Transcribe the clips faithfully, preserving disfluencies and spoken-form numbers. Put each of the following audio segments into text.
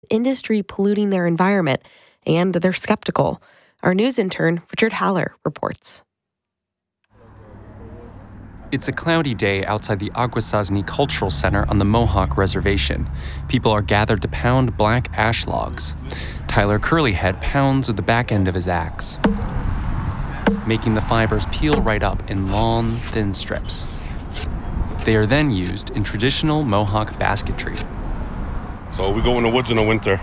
industry polluting their environment, and they're skeptical. Our news intern, Richard Haller, reports. It's a cloudy day outside the Akwesasne Cultural Center on the Mohawk Reservation. People are gathered to pound black ash logs. Tyler Curlyhead pounds with the back end of his axe, making the fibers peel right up in long, thin strips. They are then used in traditional Mohawk basketry. So we go in the woods in the winter,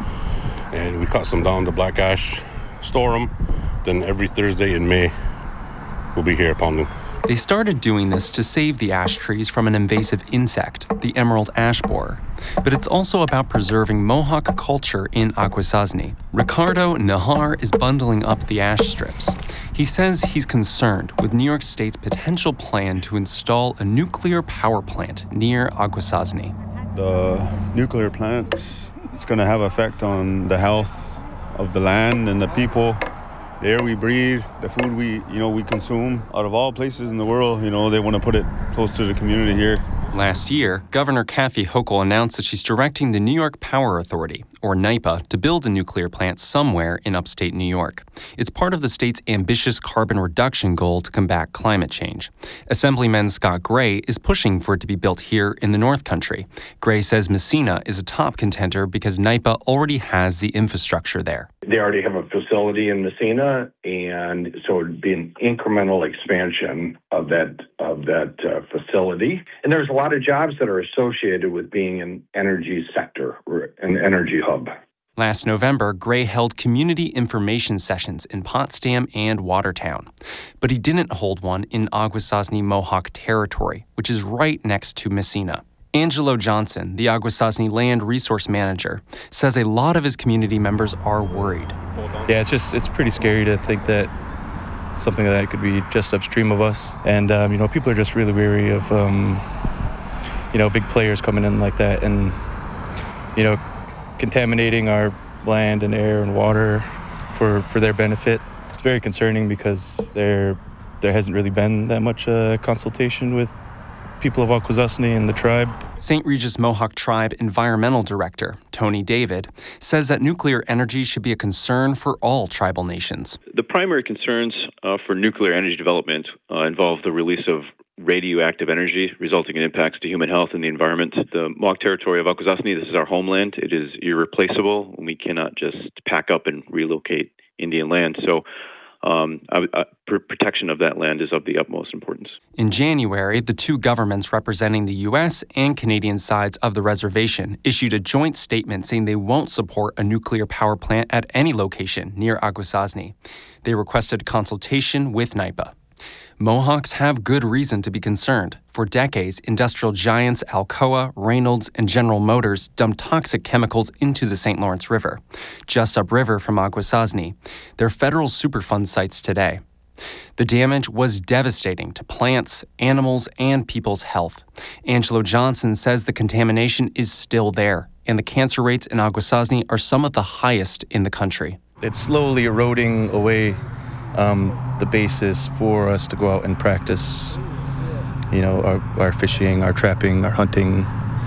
and we cut some down to black ash, store them, then every Thursday in May, we'll be here pounding. They started doing this to save the ash trees from an invasive insect, the emerald ash borer. But it's also about preserving Mohawk culture in Akwesasne. Ricardo Nahar is bundling up the ash strips. He says he's concerned with New York State's potential plan to install a nuclear power plant near Akwesasne. The nuclear plant is going to have effect on the health of the land and the people. The air we breathe, the food we, you know, we consume. Out of all places in the world, you know, they want to put it close to the community here. Last year, Governor Kathy Hochul announced that she's directing the New York Power Authority, or NYPA, to build a nuclear plant somewhere in upstate New York. It's part of the state's ambitious carbon reduction goal to combat climate change. Assemblyman Scott Gray is pushing for it to be built here in the North Country. Gray says Massena is a top contender because NYPA already has the infrastructure there. They already have a facility in Massena, and so it would be an incremental expansion of that of that uh, facility. And there's a lot of jobs that are associated with being an energy sector or an energy hub. Last November, Gray held community information sessions in Potsdam and Watertown. But he didn't hold one in Akwesasne Mohawk territory, which is right next to Massena. Angelo Johnson, the Akwesasne land resource manager, says a lot of his community members are worried. Yeah, it's just, it's pretty scary to think that something like that could be just upstream of us. And, um, you know, people are just really weary of, um, you know, big players coming in like that and, you know, contaminating our land and air and water for, for their benefit. It's very concerning because there, there hasn't really been that much uh, consultation with people of Akwesasne and the tribe. Saint Regis Mohawk Tribe Environmental Director Tony David says that nuclear energy should be a concern for all tribal nations. The primary concerns uh, for nuclear energy development uh, involve the release of radioactive energy resulting in impacts to human health and the environment. The Mohawk territory of Akwesasne, this is our homeland. It is irreplaceable. We cannot just pack up and relocate Indian land. So Um, uh, uh, protection of that land is of the utmost importance. In January, the two governments representing the U S and Canadian sides of the reservation issued a joint statement saying they won't support a nuclear power plant at any location near Akwesasne. They requested consultation with NYPA. Mohawks have good reason to be concerned. For decades, industrial giants Alcoa, Reynolds, and General Motors dumped toxic chemicals into the Saint Lawrence River, just upriver from Akwesasne. They're federal Superfund sites today. The damage was devastating to plants, animals, and people's health. Angelo Johnson says the contamination is still there, and the cancer rates in Akwesasne are some of the highest in the country. It's slowly eroding away Um, the basis for us to go out and practice, you know, our, our fishing, our trapping, our hunting,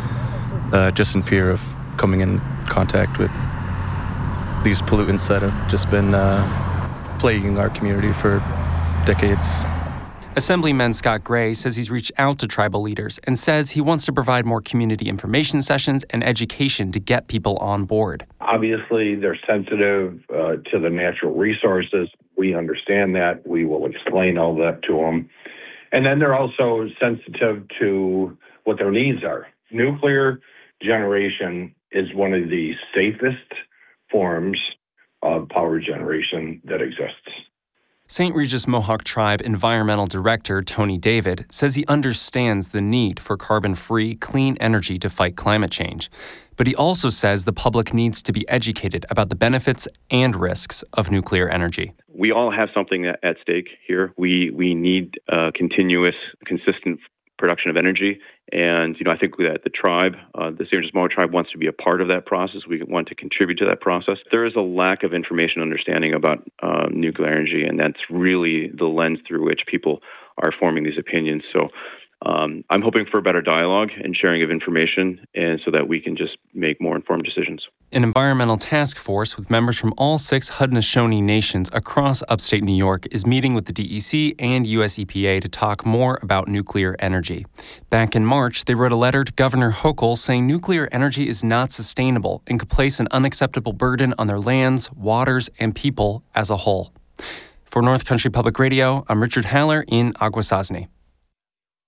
uh, just in fear of coming in contact with these pollutants that have just been uh, plaguing our community for decades. Assemblyman Scott Gray says he's reached out to tribal leaders and says he wants to provide more community information sessions and education to get people on board. Obviously, they're sensitive uh, to the natural resources. We understand that. We will explain all that to them. And then they're also sensitive to what their needs are. Nuclear generation is one of the safest forms of power generation that exists. Saint Regis Mohawk Tribe Environmental Director Tony David says he understands the need for carbon-free, clean energy to fight climate change. But he also says the public needs to be educated about the benefits and risks of nuclear energy. We all have something at stake here. We we need uh, continuous, consistent production of energy. And, you know, I think that the tribe, uh, the Saint Regis Mohawk tribe wants to be a part of that process. We want to contribute to that process. There is a lack of information understanding about uh, nuclear energy, and that's really the lens through which people are forming these opinions. So um, I'm hoping for a better dialogue and sharing of information, and so that we can just make more informed decisions. An environmental task force with members from all six Haudenosaunee nations across upstate New York is meeting with the D E C and U S E P A to talk more about nuclear energy. Back in March, they wrote a letter to Governor Hochul saying nuclear energy is not sustainable and could place an unacceptable burden on their lands, waters, and people as a whole. For North Country Public Radio, I'm Richard Haller in Akwesasne.